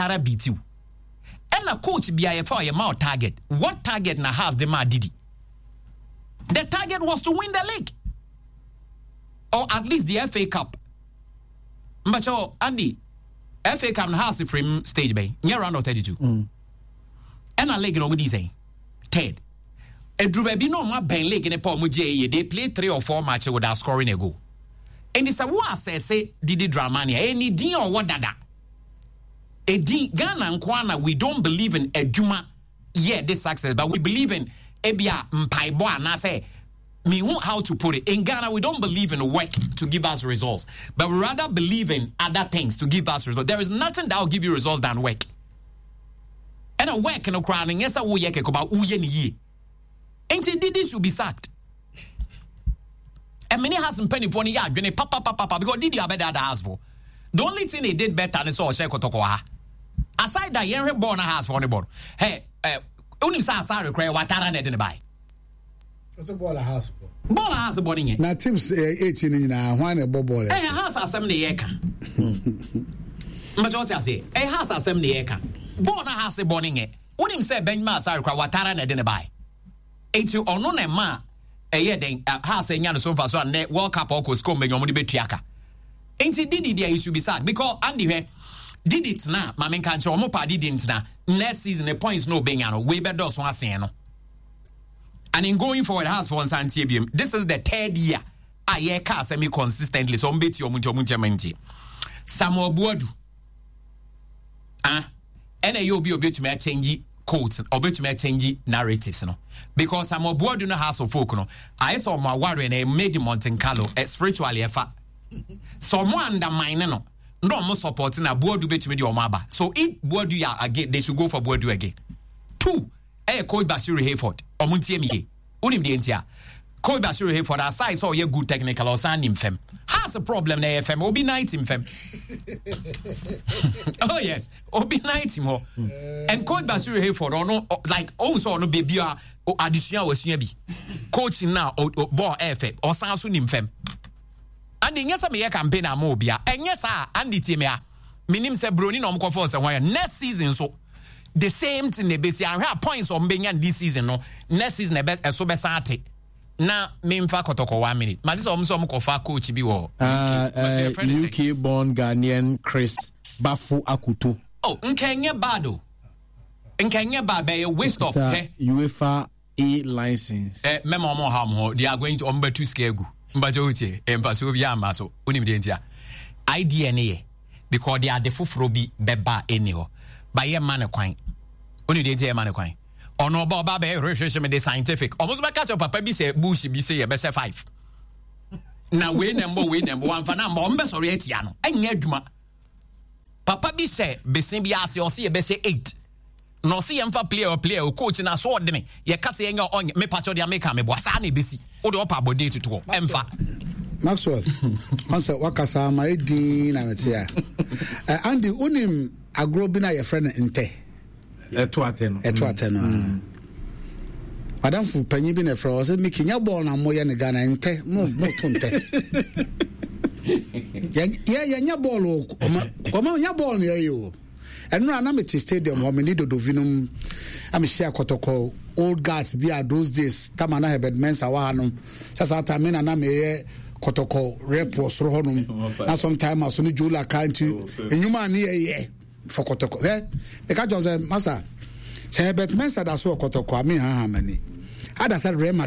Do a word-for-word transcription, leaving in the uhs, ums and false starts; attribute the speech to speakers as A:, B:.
A: Nara beat you. And a coach be a for your mouth target. What target na has the man Didi? The target was to win the league. Or at least the F A Cup. But oh, Andy, F A Cup has the frame stage bay. Near round of thirty-two. Mm. And a league with these Ted. A Drew baby no my ben league in a poor Muji. They play three or four matches without scoring a goal. And it's a what say say Didi Dramania. Any D or what dada. A D Ghana and Kwana, we don't believe in a Juma. Yeah, this success, but we believe in Ebia Mpaibo and I say me want how to put it. In Ghana, we don't believe in work to give us results, but we rather believe in other things to give us results. There is nothing that will give you results than work. And a work in a crown, and yes, I will yek about uyen ye. Ain't Didi should be sacked. And many has some penny for yard, when papa papa because Didi are better than us for. The only thing they did better than saw Sheko Tokoa. Aside that, you're born a house for the board. Hey, uh, only sa sorry, cry what I didn't buy.
B: What's a ball a house?
A: Ball a house boarding it.
B: Now, Tim's eighteen in a one a ball.
A: Hey, a house has seventy acre. Majority I say, a house has seventy acre. Born a house boarding it. What him say, Ben Ma, sorry, cry what I didn't buy. Eight you or no, ma, a year then, a house in Yan so far, so a World Cup or school, make your money be triaka. Ain't it Didi there, he should be sacked because Andy here did it now. My main country, or more did it now. Next season, the points no being ano. We better do so saying no. And in going forward, has for one T B M. This is the third year. I hear cars semi consistently. So I'm betting you muncho menti. Samuel Buadu. Ah, and a you be able to make change quotes or be to make change narratives, no. Because Samuel Buadu no has of folk, no. I saw my warrior and I made the Monte Carlo spiritually a fat. Someone undermine no. No more supporting a Buadu bet me the Omaba. So if Buadu ya again, they should go for Buadu again. Two, eh, Coach Bashir Hayford, or Muntiemi, Unim Dientia. Coach Bashir Hayford, aside saw your good technical or sand him fem. Has a problem, na F M, or be night him fem. Oh, yes, or be night him. And Coach Bashir Hayford, or no, like also no baby or additional was nearby. Coaching now, or ball F M, or Sansun him fem. And yes, I may campaign a mobia. And yes, I Andy Timia. Minim se Bruni no mko for why next season so the same thing the beti and have points on being this season no next season the best so best ate. Na me mfa kotoko one minute. Ma this omso mko fa coach bi wo.
C: Uh, uh U K born Ghanaian Chris Bafu Akutu.
A: Oh, nkenye bado. Nkenye ba be a waste of eh
C: UEFA A license.
A: Eh memo mo ha mo they are going to ombe to scare go. Mbajoti empaso bi amaso unim de ntia idea ne because they are the fufuro bi beba eni ho ba ye man kwan unim de ntia man kwan ono ba ba be research me the scientific almost ba catch up papa bi say bush bi say ye be say five na we number we number one fa na mo mbe sorry atia no anya adwuma papa bi say besin bi ase o say ye be say eight no see em fa player or player or coach na so de me ye ka say enya onye me patcho de America me bo asa na besi o de opa body to to em fa
B: Maxwell once wakasa ma edin na metia eh Andy unim agro bi na ye friend nte
C: eto ateno
B: eto ateno Madam fu panyi bi na fra o say me kinya ball na mo ye ne Ghana nte mo mo to nte ya ya nya ball o ma nya ball ne yo. And no, I'm at stadium. I'm in Dovinum. I'm share Kotoko. Old guys be at those days. Tamana have men's awanum. Just at time, and I'm a Kotoko rep was Rohonum. Now, sometime I saw Jula can't you. And you man here for Kotoko. Eh? The guy was a master. Say, but Mensa, that's what Kotoko. I mean, how many? I just said, Rema.